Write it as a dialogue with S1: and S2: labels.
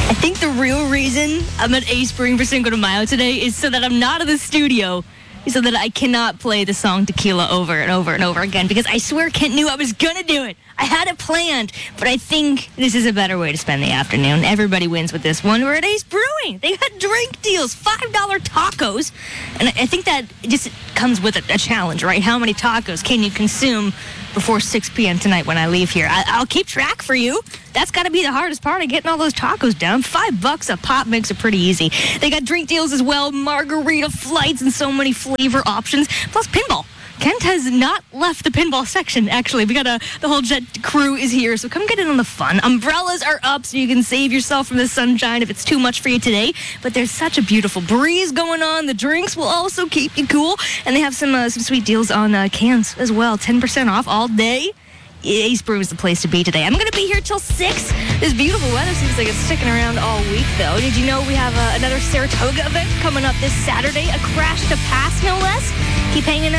S1: I think the real reason I'm at Ace Brewing for Cinco de Mayo today is so that I'm not in the studio, so that I cannot play the song Tequila over and over and over again, because I swear Kent knew I was going to do it. I had it planned, but I think this is a better way to spend the afternoon. Everybody wins with this one. We're at Ace Brewing. They got drink deals, $5 tacos, and I think that just comes with a challenge, right? How many tacos can you consume before 6 p.m. tonight when I leave here? I'll keep track for you. That's got to be the hardest part of getting all those tacos down. $5 a pop makes it pretty easy. They got drink deals as well, margarita flights, and so many flavor options, plus pinball. Kent has not left the pinball section, actually. We got the whole Jet crew is here, so come get in on the fun. Umbrellas are up so you can save yourself from the sunshine if it's too much for you today, but there's such a beautiful breeze going on. The drinks will also keep you cool, and they have some sweet deals on cans as well. 10% off all day. Ace Brew is the place to be today. I'm going to be here till 6. This beautiful weather seems like it's sticking around all week, though. Did you know we have another Saratoga event coming up this Saturday? A crash to pass, no less. Keep hanging out.